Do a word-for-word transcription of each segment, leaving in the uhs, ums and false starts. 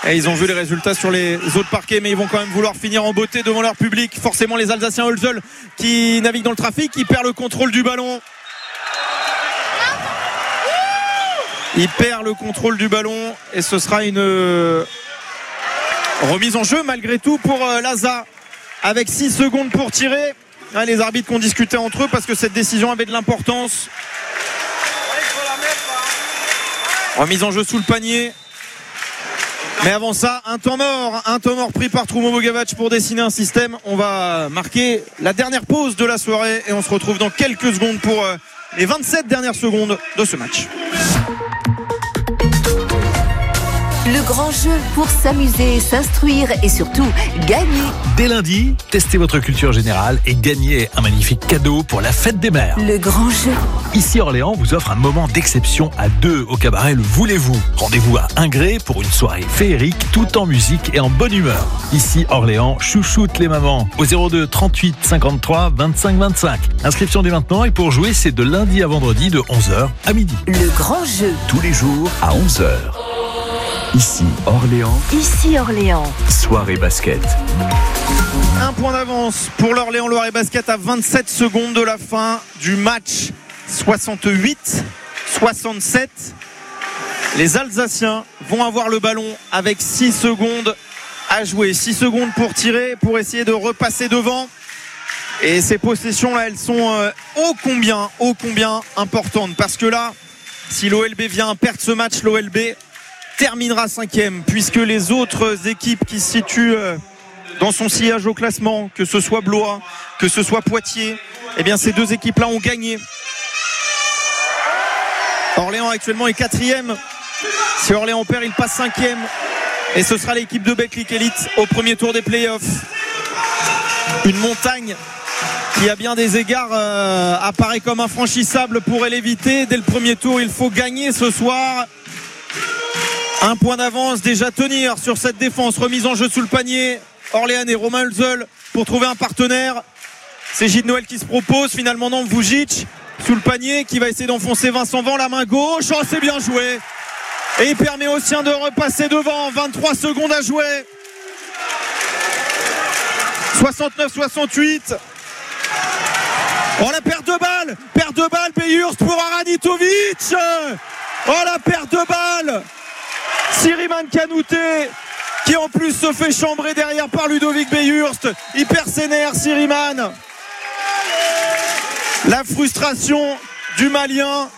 Et ils ont vu les résultats sur les autres parquets, mais ils vont quand même vouloir finir en beauté devant leur public. Forcément les Alsaciens Holzel qui naviguent dans le trafic, qui perdent le contrôle du ballon. Il perd le contrôle du ballon et ce sera une remise en jeu malgré tout pour Laza avec six secondes pour tirer. Les arbitres qui ont discuté entre eux parce que cette décision avait de l'importance. Remise en jeu sous le panier. Mais avant ça, un temps mort, un temps mort pris par Troumo Bogavac pour dessiner un système. On va marquer la dernière pause de la soirée et on se retrouve dans quelques secondes pour les vingt-sept dernières secondes de ce match. Le grand jeu pour s'amuser, s'instruire et surtout gagner. Dès lundi, testez votre culture générale et gagnez un magnifique cadeau pour la fête des mères. Le grand jeu. Ici Orléans vous offre un moment d'exception à deux au cabaret Le Voulez-vous. Rendez-vous à Ingré pour une soirée féerique tout en musique et en bonne humeur. Ici Orléans chouchoute les mamans au zéro deux trente-huit cinquante-trois vingt-cinq vingt-cinq. Inscription dès maintenant et pour jouer c'est de lundi à vendredi de onze heures à midi. Le grand jeu. Tous les jours à onze heures. Ici Orléans. Ici Orléans. Soirée basket. Un point d'avance pour l'Orléans Loiret Basket à vingt-sept secondes de la fin du match. soixante-huit soixante-sept. Les Alsaciens vont avoir le ballon avec six secondes à jouer. six secondes pour tirer, pour essayer de repasser devant. Et ces possessions-là, elles sont euh, ô combien, ô combien importantes. Parce que là, si l'O L B vient perdre ce match, l'O L B terminera cinquième, puisque les autres équipes qui se situent dans son sillage au classement, que ce soit Blois, que ce soit Poitiers, eh bien ces deux équipes-là ont gagné. Orléans actuellement est quatrième. Si Orléans perd, il passe cinquième. Et ce sera l'équipe de Betclic Elite au premier tour des playoffs. Une montagne qui à bien des égards euh, apparaît comme infranchissable pourrait l'éviter. Dès le premier tour, il faut gagner ce soir. Un point d'avance déjà tenir sur cette défense. Remise en jeu sous le panier. Orléans et Romain Hulzel pour trouver un partenaire. C'est Gilles Noël qui se propose. Finalement non, Vujic sous le panier qui va essayer d'enfoncer Vincent Van, la main gauche. Oh, c'est bien joué. Et il permet aux siens de repasser devant. vingt-trois secondes à jouer. soixante-neuf soixante-huit. Oh, la perte de balle. Perte de balle, Beyurst pour Aranitovic. Oh, la perte de balle. Siriman Kanouté qui en plus se fait chambrer derrière par Ludovic Beyurst. Il perd ses nerfs, Siriman. La frustration du Malien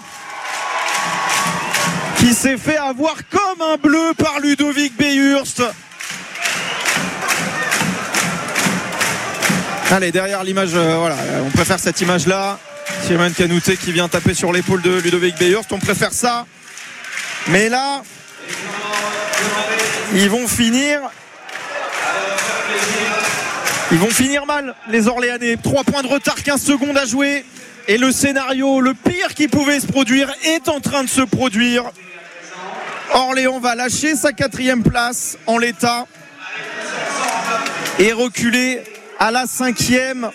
qui s'est fait avoir comme un bleu par Ludovic Beyurst. Allez, derrière l'image, euh, voilà, on préfère cette image-là. Siriman Kanouté qui vient taper sur l'épaule de Ludovic Beyurst. On préfère ça. Mais là, ils vont finir Ils vont finir mal, les Orléanais. trois points de retard, quinze secondes à jouer. Et le scénario, le pire qui pouvait se produire, est en train de se produire. Orléans va lâcher sa quatrième place en l'état et reculer à la cinquième.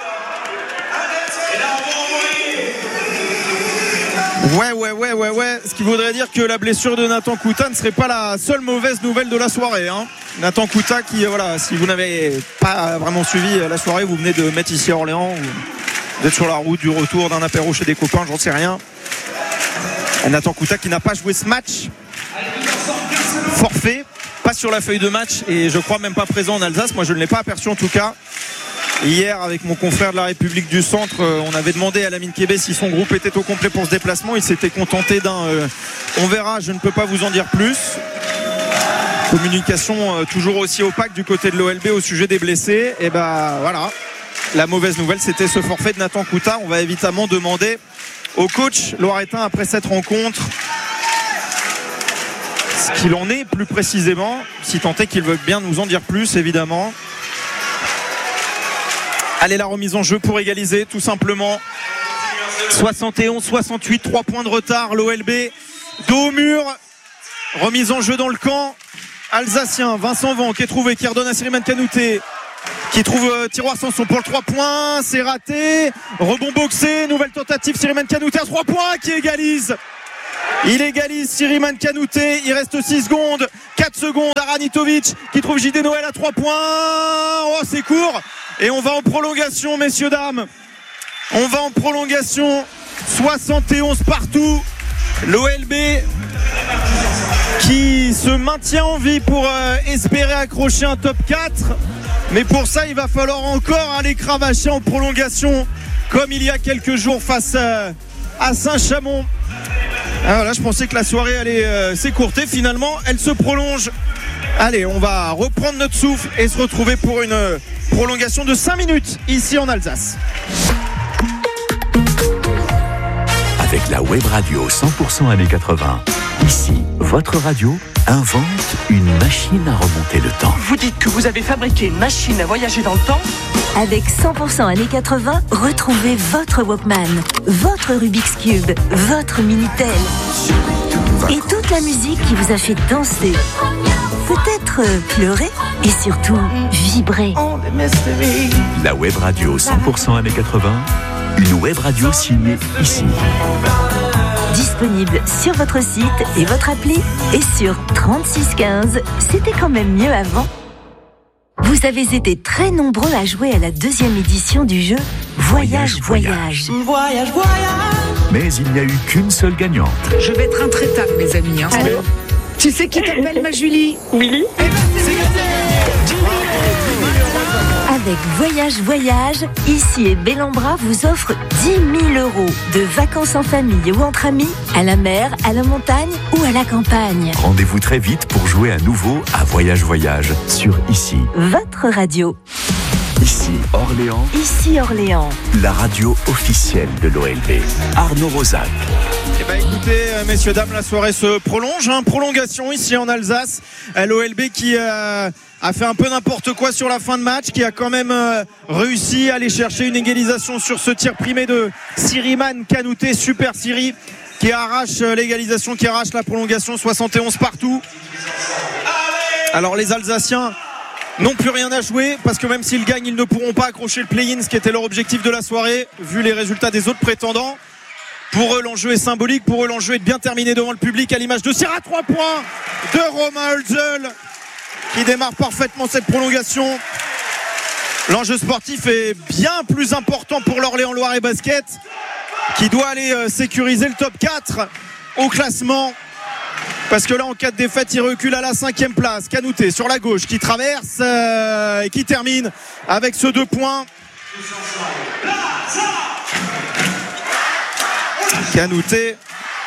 Ouais, ouais, ouais, ouais, ouais. Ce qui voudrait dire que la blessure de Nathan Kouta ne serait pas la seule mauvaise nouvelle de la soirée. Hein. Nathan Kouta qui, voilà, si vous n'avez pas vraiment suivi la soirée, vous venez de mettre ici à Orléans, vous êtes sur la route du retour d'un apéro chez des copains, j'en sais rien. Et Nathan Kouta qui n'a pas joué ce match. Forfait, pas sur la feuille de match et je crois même pas présent en Alsace. Moi je ne l'ai pas aperçu en tout cas. Hier, avec mon confrère de la République du Centre, on avait demandé à Lamine Kébé si son groupe était au complet pour ce déplacement. Il s'était contenté d'un euh, on verra, je ne peux pas vous en dire plus. Communication euh, toujours aussi opaque du côté de l'O L B au sujet des blessés. Et ben voilà, la mauvaise nouvelle, c'était ce forfait de Nathan Kouta. On va évidemment demander au coach loiretain après cette rencontre ce qu'il en est plus précisément, si tant est qu'il veut bien nous en dire plus, évidemment. Allez, la remise en jeu pour égaliser tout simplement. soixante et onze soixante-huit, trois points de retard, l'O L B dos au mur. Remise en jeu dans le camp alsacien. Vincent Van qui est trouvé, qui redonne à Siriman Kanouté, qui trouve euh, tiroir Sanson pour le trois points. C'est raté. Rebond boxé, nouvelle tentative, Siriman Kanouté à trois points qui égalise. Il égalise Siriman Kanouté. Il reste six secondes. quatre secondes. Aranitovic qui trouve J D Noël à trois points. Oh, c'est court. Et on va en prolongation, messieurs, dames. On va en prolongation. soixante et onze partout. L'O L B qui se maintient en vie pour euh, espérer accrocher un top quatre. Mais pour ça, il va falloir encore aller cravacher en prolongation comme il y a quelques jours face euh, à Saint-Chamond. Ah, voilà, je pensais que la soirée allait euh, s'écourter. Finalement, elle se prolonge. Allez, on va reprendre notre souffle et se retrouver pour une euh, prolongation de cinq minutes ici en Alsace. Avec la web radio cent pour cent années quatre-vingts, ici, votre radio invente une machine à remonter le temps. Vous dites que vous avez fabriqué une machine à voyager dans le temps ? Avec cent pour cent années quatre-vingts, retrouvez votre Walkman, votre Rubik's Cube, votre Minitel et toute la musique qui vous a fait danser, peut-être pleurer et surtout vibrer. La web radio cent pour cent années quatre-vingts, une web radio signée ici. Disponible sur votre site et votre appli et sur trente-six quinze. C'était quand même mieux avant. Vous avez été très nombreux à jouer à la deuxième édition du jeu Voyage, Voyage. Voyage, voyage. Mais il n'y a eu qu'une seule gagnante. Je vais être intraitable, mes amis. Hein. Allô ? Tu sais qui t'appelle, ma Julie ? Willy ? Avec Voyage Voyage, ici et Bellambra vous offre dix mille euros de vacances en famille ou entre amis, à la mer, à la montagne ou à la campagne. Rendez-vous très vite pour jouer à nouveau à Voyage Voyage sur Ici. Votre radio. Ici Orléans, Ici Orléans. la radio officielle de l'O L B. Arnaud Rosac. Eh ben écoutez, euh, messieurs, dames, la soirée se prolonge. Hein, prolongation ici en Alsace. Euh, L'O L B qui euh, a fait un peu n'importe quoi sur la fin de match, qui a quand même euh, réussi à aller chercher une égalisation sur ce tir primé de Siriman Kanouté, Super Siri, qui arrache euh, l'égalisation, qui arrache la prolongation, soixante et onze partout. Alors les Alsaciens n'ont plus rien à jouer parce que même s'ils gagnent, ils ne pourront pas accrocher le play-in, ce qui était leur objectif de la soirée, vu les résultats des autres prétendants. Pour eux, l'enjeu est symbolique. Pour eux, l'enjeu est de bien terminer devant le public, à l'image de tir à trois points de Romain Hölzel, qui démarre parfaitement cette prolongation. L'enjeu sportif est bien plus important pour l'Orléans Loiret Basket, qui doit aller sécuriser le top quatre au classement. Parce que là, en cas de défaite, il recule à la cinquième place. Kanouté sur la gauche qui traverse euh, et qui termine avec ce deux points. Kanouté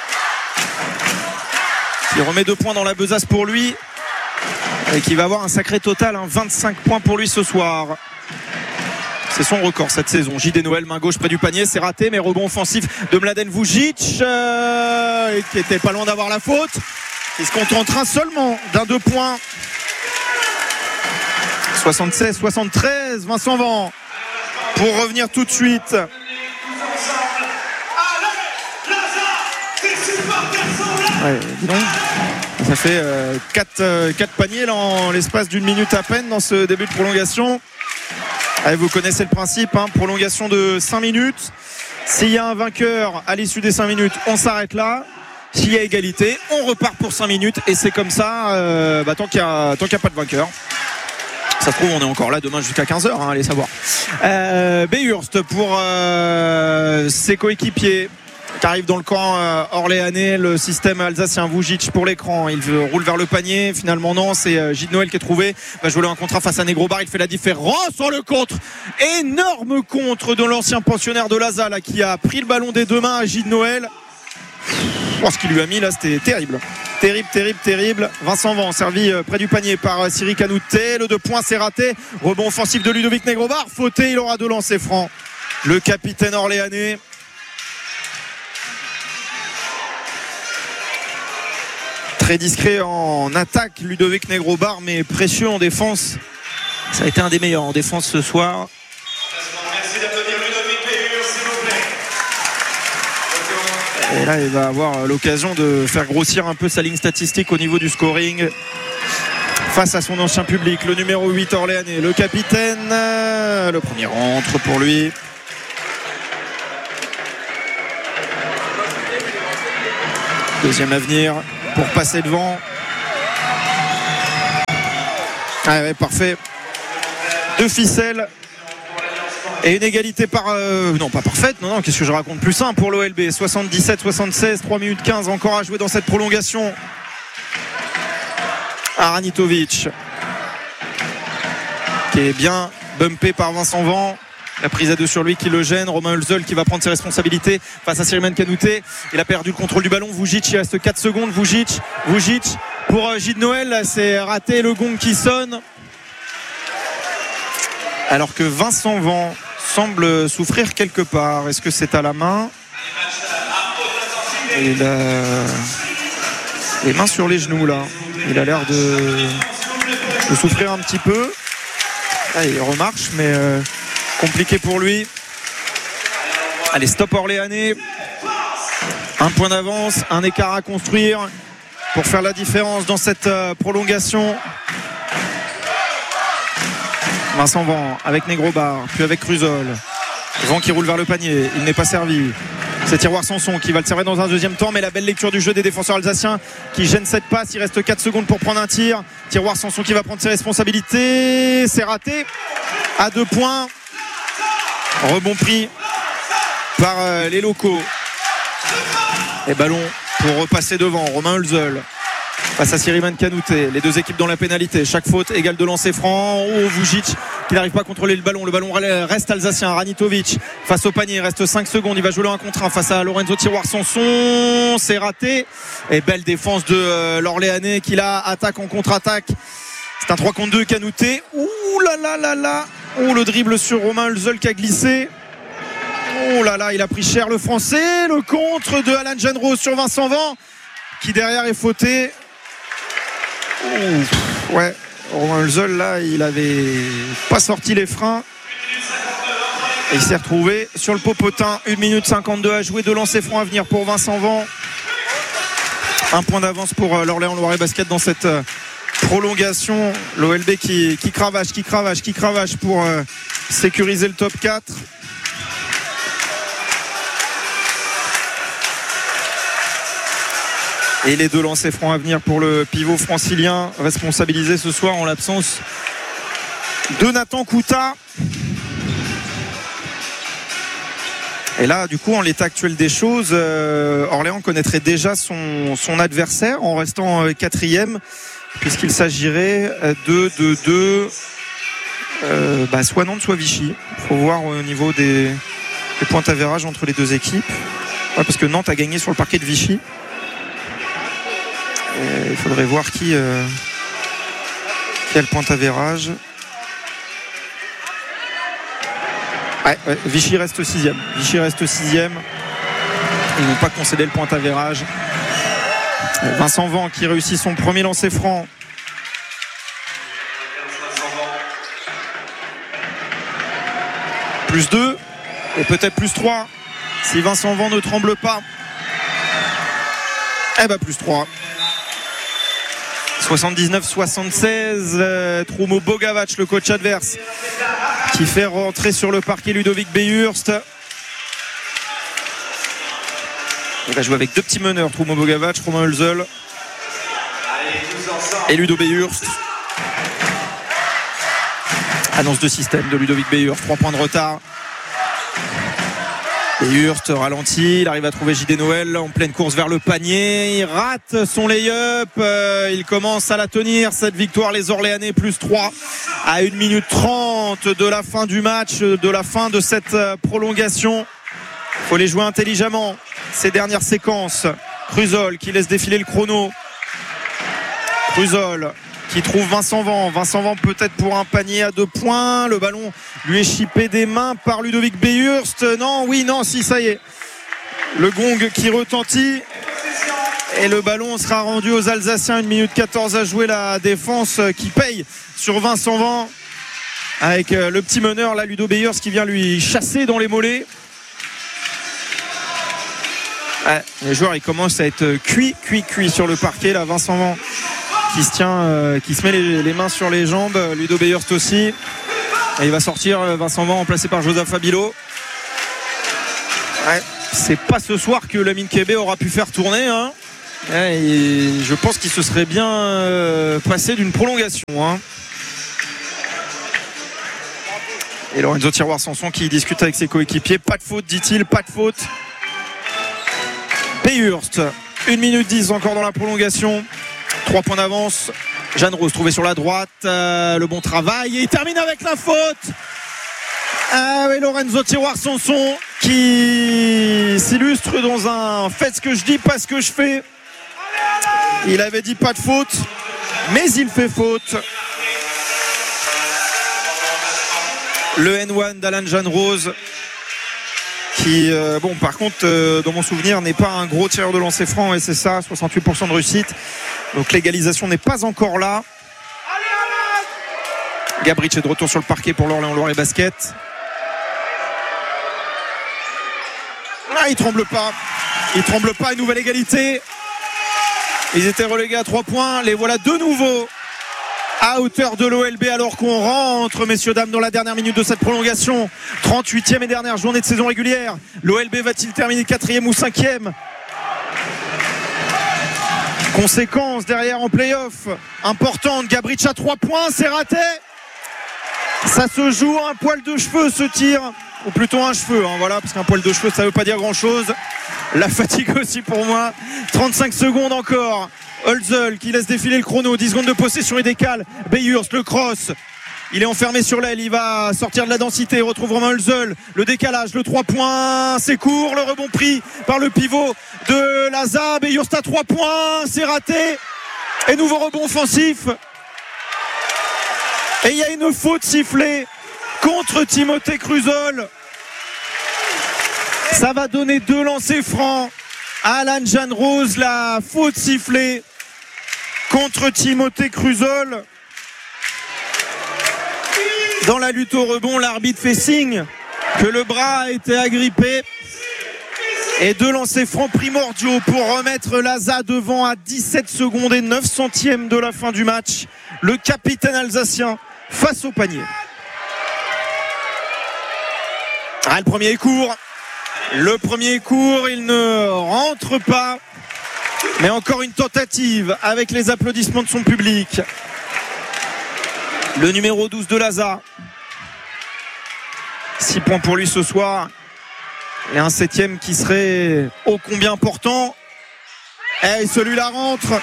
qui remet deux points dans la besace pour lui et qui va avoir un sacré total, hein, vingt-cinq points pour lui ce soir. C'est son record cette saison. J D Noël, main gauche près du panier, c'est raté, mais rebond offensif de Mladen Vujic euh, qui était pas loin d'avoir la faute. Il se contentera seulement d'un deux points. soixante-seize soixante-treize, Vincent Van pour revenir tout de suite. Ouais, dis donc. Ça fait euh, quatre, euh, quatre paniers là, en l'espace d'une minute à peine dans ce début de prolongation. Allez, vous connaissez le principe, hein, prolongation de cinq minutes. S'il y a un vainqueur à l'issue des cinq minutes, on s'arrête là. S'il y a égalité, on repart pour cinq minutes. Et c'est comme ça euh, bah, tant qu'il n'y a, tant qu'il n'y a pas de vainqueur. Ça se trouve, on est encore là demain jusqu'à quinze heures, hein, allez savoir. Euh, Behurst pour euh, ses coéquipiers qui arrive dans le camp euh, orléanais, le système alsacien. Vujic pour l'écran, il roule vers le panier, finalement non, c'est euh, Gilles Noël qui est trouvé, va jouer un contrat face à Negrobar, il fait la différence sur le contre, énorme contre de l'ancien pensionnaire de Laza là, qui a pris le ballon des deux mains à Gilles Noël. Oh, ce qu'il lui a mis là, c'était terrible, terrible, terrible, terrible. Vincent Van servi euh, près du panier par euh, Siri Kanouté, le deux points c'est raté, rebond offensif de Ludovic Negrobar, fauté, il aura deux lancers francs, le capitaine orléanais. Très discret en attaque, Ludovic Negrobar, mais précieux en défense. Ça a été un des meilleurs en défense ce soir. Merci d'applaudir Ludovic Behurst, s'il vous plaît. Et là, il va avoir l'occasion de faire grossir un peu sa ligne statistique au niveau du scoring face à son ancien public, le numéro huit orléanais, le capitaine. Le premier rentre pour lui. Deuxième avenir pour passer devant. Ah ouais, parfait. Deux ficelles. Et une égalité par... Euh, non, pas parfaite. Non, non, qu'est-ce que je raconte? Plus simple pour l'O L B. soixante-dix-sept soixante-seize, trois minutes quinze encore à jouer dans cette prolongation. Aranitovic, qui est bien bumpé par Vincent Van. La prise à deux sur lui qui le gêne. Romain Hulzel qui va prendre ses responsabilités face à Siriman Kanouté. Il a perdu le contrôle du ballon. Vujic, il reste quatre secondes. Vujic, Vujic pour Gilles Noël. C'est raté, le gong qui sonne. Alors que Vincent Van semble souffrir quelque part. Est-ce que c'est à la main? Il a les mains sur les genoux là. Il a l'air de, de souffrir un petit peu. Ah, il remarche, mais euh, compliqué pour lui. Allez, stop Orléanais. Un point d'avance, un écart à construire pour faire la différence dans cette euh, prolongation. Vincent Van avec Negrobar, puis avec Cruzol. Van qui roule vers le panier, il n'est pas servi. C'est Tiroir Sanson qui va le servir dans un deuxième temps, mais la belle lecture du jeu des défenseurs alsaciens qui gêne cette passe. Il reste quatre secondes pour prendre un tir. Tiroir Sanson qui va prendre ses responsabilités. C'est raté. À deux points. Rebond pris par euh, les locaux. Et ballon pour repasser devant. Romain Hulzel face à Siriman Kanouté. Les deux équipes dans la pénalité. Chaque faute égale de lancer franc. Oh, Vujic qui n'arrive pas à contrôler le ballon. Le ballon reste alsacien. Ranitovic face au panier. Il reste cinq secondes. Il va jouer le un contre un face à Lorenzo Tiroir Sanson. C'est raté. Et belle défense de euh, l'Orléanais qui là attaque en contre-attaque. C'est un trois contre deux Kanouté. Ouh là là là là. Oh, le dribble sur Romain Hulzel qui a glissé. Oh là là, il a pris cher le français. Le contre de Alan Genrose sur Vincent Van qui derrière est fauté. Ouh, ouais, Romain Hulzel là, il avait pas sorti les freins et il s'est retrouvé sur le popotin. Une minute cinquante-deux à jouer, deux lancers francs à venir pour Vincent Van. Un point d'avance pour l'Orléans Loiret Basket dans cette prolongation. L'O L B qui, qui cravache, qui cravache, qui cravache pour euh, sécuriser le top quatre. Et les deux lancers francs à venir pour le pivot francilien, responsabilisé ce soir en l'absence de Nathan Kouta. Et là, du coup, en l'état actuel des choses, euh, Orléans connaîtrait déjà son, son adversaire en restant euh, quatrième, puisqu'il s'agirait de, de, de euh, bah, soit Nantes, soit Vichy. Il faut voir au niveau des, des points d'avérage entre les deux équipes. Ouais, parce que Nantes a gagné sur le parquet de Vichy. Et il faudrait voir qui, euh, qui a le point d'avérage. Ouais, ouais, Vichy reste sixième. Vichy reste sixième. Ils n'ont pas concédé le point d'avérage. Vincent Van qui réussit son premier lancer franc. Plus deux et peut-être plus trois si Vincent Van ne tremble pas. Eh ben plus trois. soixante-dix-neuf soixante-seize, euh, Troumo Bogavac, le coach adverse, qui fait rentrer sur le parquet Ludovic Beyhurst. Il va jouer avec deux petits meneurs, Troumo Bogavac, Romain Hulzel et Ludo Beyhurst. Annonce de système de Ludovic Beyhurst, trois points de retard. Beyhurst ralentit, il arrive à trouver J D Noël en pleine course vers le panier, il rate son lay-up, euh, il commence à la tenir cette victoire, les Orléanais plus trois à une minute trente de la fin du match, de la fin de cette prolongation. Il faut les jouer intelligemment ces dernières séquences. Cruzol qui laisse défiler le chrono. Cruzol qui trouve Vincent Van. Vincent Van peut-être pour un panier à deux points. Le ballon lui est chippé des mains par Ludovic Beyhurst. Non, oui, non, si, ça y est. Le gong qui retentit. Et le ballon sera rendu aux Alsaciens. Une minute quatorze à jouer. La défense qui paye sur Vincent Van. Avec le petit meneur, là, Ludo Beyhurst, qui vient lui chasser dans les mollets. Ouais, les joueurs, ils commencent à être cuits, cuits, cuits sur le parquet. Là, Vincent Van qui se tient, euh, qui se met les, les mains sur les jambes. Ludo Beyhurst aussi. Et il va sortir Vincent Van remplacé par Joseph Fabilo. Ouais, c'est pas ce soir que Lamine Kébé aura pu faire tourner. Hein. Et je pense qu'il se serait bien euh, passé d'une prolongation. Hein. Et Lorenzo Tiroir-Sanson qui discute avec ses coéquipiers. Pas de faute, dit-il, pas de faute. Bayhurst, une minute dix encore dans la prolongation. trois points d'avance. Jeanne Rose trouvé sur la droite. Euh, le bon travail. Et il termine avec la faute. Ah oui, Lorenzo Tiroir-Sanson qui s'illustre dans un faites ce que je dis, pas ce que je fais. Il avait dit pas de faute, mais il fait faute. Le N un d'Alan Jeanne Rose qui, euh, bon, par contre, euh, dans mon souvenir, n'est pas un gros tireur de lancer franc, et c'est ça, soixante-huit pour cent de réussite. Donc l'égalisation n'est pas encore là. Gabrich est de retour sur le parquet pour l'Orléans Loiret Basket. Ah, il tremble pas. Il tremble pas, une nouvelle égalité. Ils étaient relégués à trois points. Les voilà de nouveau à hauteur de l'O L B alors qu'on rentre, messieurs, dames, dans la dernière minute de cette prolongation. trente-huitième et dernière journée de saison régulière. L'O L B va-t-il terminer quatrième ou cinquième? Conséquence derrière en play-off importante. Gabrich à trois points, c'est raté. Ça se joue un poil de cheveux, ce tir, ou plutôt un cheveu, hein, voilà, parce qu'un poil de cheveux ça veut pas dire grand chose. La fatigue aussi pour moi. Trente-cinq secondes encore. Holzel qui laisse défiler le chrono, dix secondes de possession et décale. Bayhurst, le cross, il est enfermé sur l'aile, il va sortir de la densité, retrouve Romain Holzel, le décalage, le trois points, c'est court, le rebond pris par le pivot de Laza. Bayhurst à trois points, c'est raté, et nouveau rebond offensif, et il y a une faute sifflée contre Timothée Cruzol. Ça va donner deux lancers francs à Alan Jeanne Rose. La faute sifflée contre Timothée Cruzol. Dans la lutte au rebond, l'arbitre fait signe que le bras a été agrippé. Et deux lancers francs primordiaux pour remettre Laza devant à dix-sept secondes et neuf centièmes de la fin du match. Le capitaine alsacien face au panier. Ah, le premier est court. Le premier est court, il ne rentre pas. Mais encore une tentative avec les applaudissements de son public. Le numéro douze de Laza. six points pour lui ce soir. Et un septième qui serait ô combien important. Et celui-là rentre.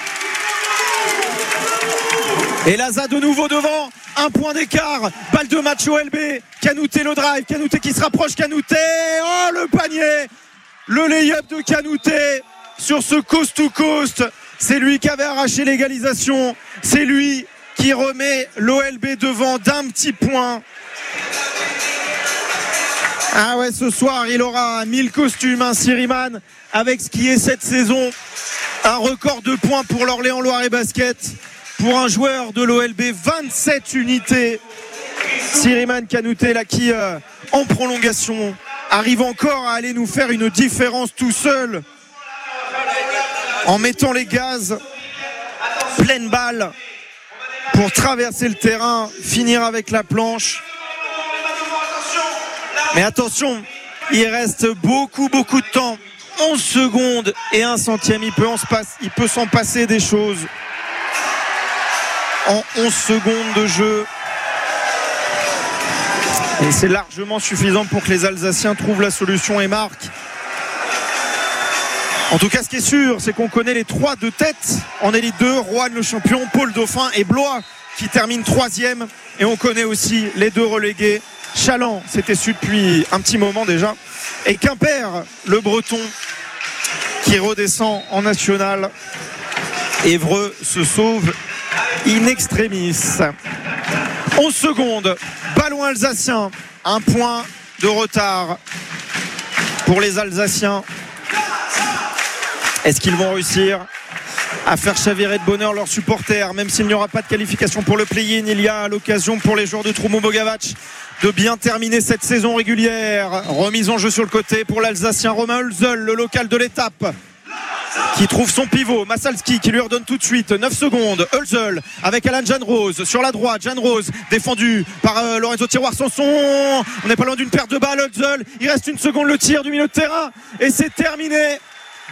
Et Laza de nouveau devant. Un point d'écart. Balle de match O L B. Kanouté le drive. Kanouté qui se rapproche. Kanouté. Oh, le panier. Le lay-up de Kanouté sur ce coast to coast. C'est lui qui avait arraché l'égalisation. C'est lui qui remet l'O L B devant d'un petit point. Ah ouais, ce soir, il aura mille costumes, un Siriman, avec ce qui est cette saison. Un record de points pour l'Orléans Loiret Basket. Pour un joueur de l'O L B, vingt-sept unités. Siriman Kanouté, là, qui, euh, en prolongation, arrive encore à aller nous faire une différence tout seul. En mettant les gaz, pleine balle, pour traverser le terrain, finir avec la planche. Mais attention, il reste beaucoup, beaucoup de temps. onze secondes et un centième. Il peut, en se passe, il peut s'en passer des choses. En onze secondes de jeu. Et c'est largement suffisant pour que les Alsaciens trouvent la solution et marquent. En tout cas, ce qui est sûr, c'est qu'on connaît les trois de tête en élite deux. Roanne le champion, Paul Dauphin et Blois qui termine troisième. Et on connaît aussi les deux relégués. Chaland, c'était su depuis un petit moment déjà. Et Quimper, le breton, qui redescend en national. Évreux se sauve in extremis. onze secondes, ballon alsacien, un point de retard pour les Alsaciens. Est-ce qu'ils vont réussir à faire chavirer de bonheur leurs supporters? Même s'il n'y aura pas de qualification pour le play-in, il y a l'occasion pour les joueurs de Troumo Bogavac de bien terminer cette saison régulière. Remise en jeu sur le côté pour l'Alsacien Romain Holzel, le local de l'étape, qui trouve son pivot, Massalski qui lui redonne tout de suite neuf secondes. Holzel avec Alan Jeanne Rose sur la droite. Jeanne Rose défendu par euh, Lorenzo Tiroir-Sanson. On n'est pas loin d'une perte de balles. Holzel, il reste une seconde, le tir du milieu de terrain et c'est terminé.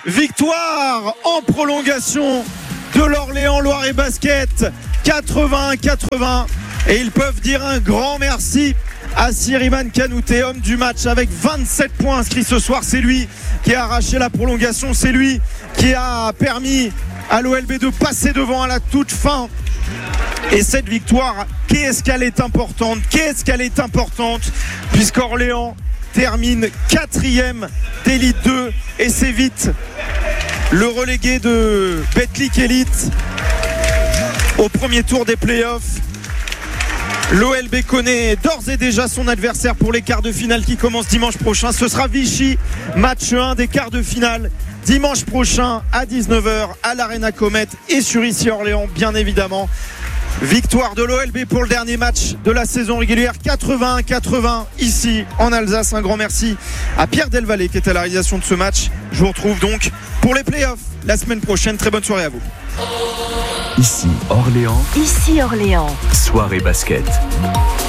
Victoire en prolongation de l'Orléans Loiret Basket, quatre-vingt-un quatre-vingts. Et ils peuvent dire un grand merci à Siriman Kanouté, homme du match avec vingt-sept points inscrits ce soir. C'est lui qui a arraché la prolongation, c'est lui qui a permis à l'O L B de passer devant à la toute fin. Et cette victoire, qu'est-ce qu'elle est importante, qu'est-ce qu'elle est importante, puisqu'Orléans termine quatrième d'Élite deux et c'est vite le relégué de Betclic Elite au premier tour des playoffs. L'O L B connaît d'ores et déjà son adversaire pour les quarts de finale qui commencent dimanche prochain. Ce sera Vichy, match un des quarts de finale, dimanche prochain à dix-neuf heures à l'Arena Comet et sur Ici Orléans, bien évidemment. Victoire de l'O L B pour le dernier match de la saison régulière, quatre-vingt-un quatre-vingts ici en Alsace. Un grand merci à Pierre Delvalle qui est à la réalisation de ce match. Je vous retrouve donc pour les playoffs la semaine prochaine. Très bonne soirée à vous. Ici Orléans. Ici Orléans. Soirée basket.